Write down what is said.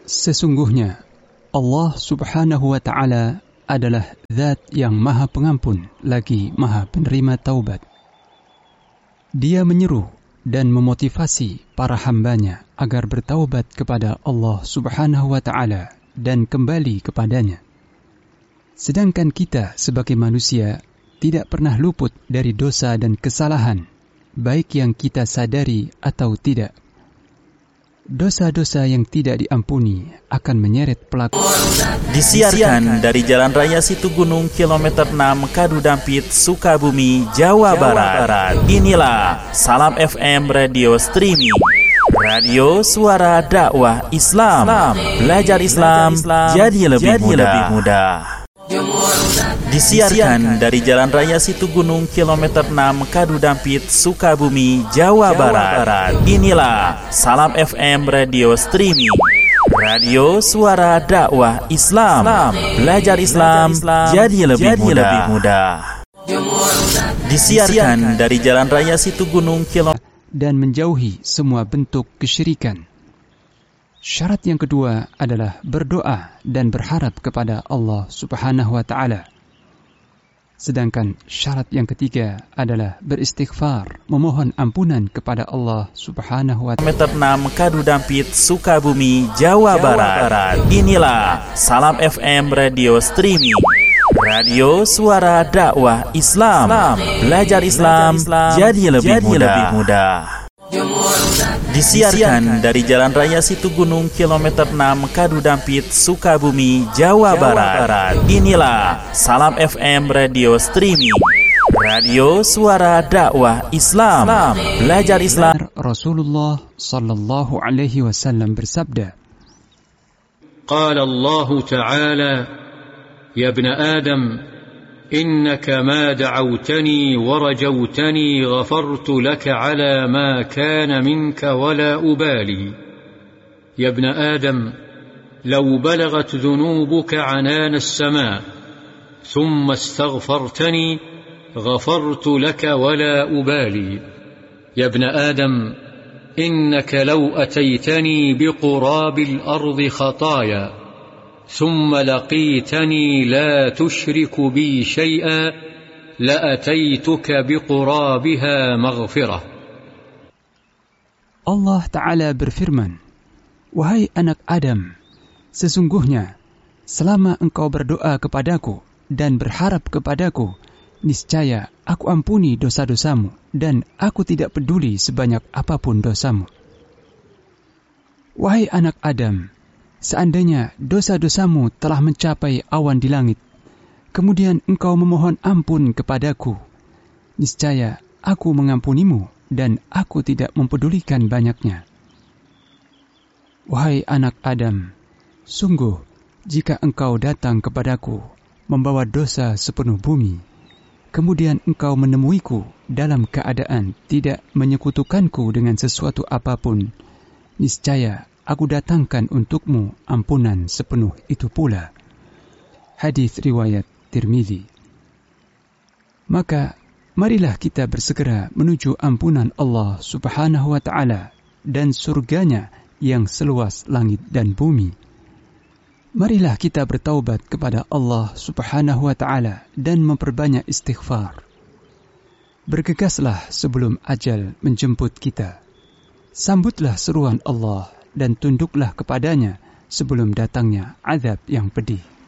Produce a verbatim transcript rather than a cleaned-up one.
Sesungguhnya Allah subhanahu wa ta'ala adalah zat yang maha pengampun lagi maha penerima taubat. Dia menyeru dan memotivasi para hambanya agar bertaubat kepada Allah subhanahu wa ta'ala dan kembali kepadanya. Sedangkan kita sebagai manusia tidak pernah luput dari dosa dan kesalahan, baik yang kita sadari atau tidak. Dosa-dosa yang tidak diampuni akan menyeret pelaku. Disiarkan dari Jalan Raya Situgunung kilometer enam Kadu Dampit, Sukabumi, Jawa Barat. Inilah Salam F M Radio Streaming, radio suara dakwah Islam. Belajar Islam jadi lebih mudah. Disiarkan dari Jalan Raya Situgunung kilometer enam Kadu Dampit, Sukabumi, Jawa Barat. Inilah Salam F M Radio Streaming, radio suara dakwah Islam. Belajar Islam jadi lebih mudah. Disiarkan dari Jalan Raya Situgunung kilometer dan menjauhi semua bentuk kesyirikan. Syarat yang kedua adalah berdoa dan berharap kepada Allah subhanahu wa ta'ala. Sedangkan syarat yang ketiga adalah beristighfar, memohon ampunan kepada Allah subhanahu wa ta'ala. kilometer enam Kadu Dampit, Sukabumi, Jawa Barat. Inilah Salam F M Radio Streaming, radio suara dakwah Islam. Belajar Islam jadi lebih mudah. Disiarkan dari Jalan Raya Situgunung kilometer enam Kadu Dampit, Sukabumi, Jawa Barat. Inilah Salam F M Radio Streaming, radio suara dakwah Islam. Belajar Islam. Rasulullah sallallahu alaihi wasallam bersabda, Qala Allah Ta'ala, Ya ibn Adam, إنك ما دعوتني ورجوتني غفرت لك على ما كان منك ولا أبالي يا ابن آدم لو بلغت ذنوبك عنان السماء ثم استغفرتني غفرت لك ولا أبالي يا ابن آدم إنك لو أتيتني بقراب الأرض خطايا ثم لقيتني لا تشرك بي شيئا لأتيتك بقرابها مغفرة. Allah Ta'ala berfirman, Wahai anak Adam, sesungguhnya selama engkau berdoa kepadaku dan berharap kepadaku, niscaya aku ampuni dosa-dosamu dan aku tidak peduli sebanyak apapun dosamu. Wahai anak Adam, seandainya dosa-dosamu telah mencapai awan di langit, kemudian engkau memohon ampun kepadaku, niscaya aku mengampunimu dan aku tidak mempedulikan banyaknya. Wahai anak Adam, sungguh jika engkau datang kepadaku membawa dosa sepenuh bumi, kemudian engkau menemuiku dalam keadaan tidak menyekutukanku dengan sesuatu apapun, niscaya aku datangkan untukmu ampunan sepenuh itu pula. Hadis riwayat Tirmizi. Maka marilah kita bersegera menuju ampunan Allah subhanahu wa ta'ala dan surganya yang seluas langit dan bumi. Marilah kita bertaubat kepada Allah subhanahu wa ta'ala dan memperbanyak istighfar. Bergegaslah sebelum ajal menjemput kita. Sambutlah seruan Allah dan tunduklah kepadanya sebelum datangnya azab yang pedih.